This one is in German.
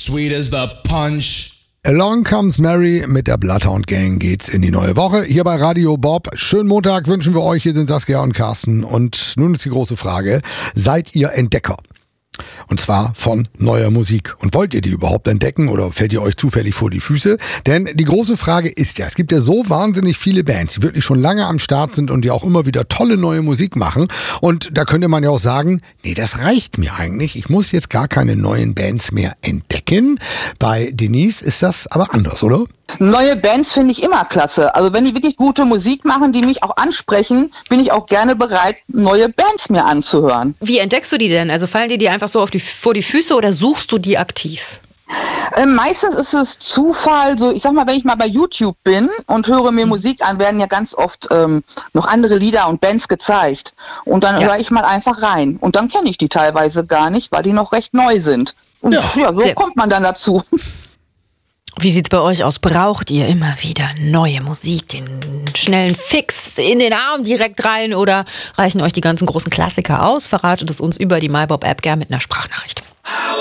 sweet as the punch. Along Comes Mary mit der Bloodhound Gang geht's in die neue Woche. Hier bei Radio Bob. Schönen Montag wünschen wir euch. Hier sind Saskia und Carsten. Und nun ist die große Frage, seid ihr Entdecker? Und zwar von neuer Musik. Und wollt ihr die überhaupt entdecken oder fällt ihr euch zufällig vor die Füße? Denn die große Frage ist ja, es gibt ja so wahnsinnig viele Bands, die wirklich schon lange am Start sind und die auch immer wieder tolle neue Musik machen. Und da könnte man ja auch sagen, nee, das reicht mir eigentlich. Ich muss jetzt gar keine neuen Bands mehr entdecken. Bei Denise ist das aber anders, oder? Neue Bands finde ich immer klasse. Also wenn die wirklich gute Musik machen, die mich auch ansprechen, bin ich auch gerne bereit, neue Bands mir anzuhören. Wie entdeckst du die denn? Also fallen die dir einfach so vor die Füße oder suchst du die aktiv? Meistens ist es Zufall, so ich sag mal, wenn ich mal bei YouTube bin und höre mir Musik an, werden ja ganz oft noch andere Lieder und Bands gezeigt. Und dann höre ich mal einfach rein. Und dann kenne ich die teilweise gar nicht, weil die noch recht neu sind. Und so kommt man dann dazu. Wie sieht's bei euch aus? Braucht ihr immer wieder neue Musik, den schnellen Fix in den Arm direkt rein oder reichen euch die ganzen großen Klassiker aus? Verratet es uns über die MyBob-App gerne mit einer Sprachnachricht.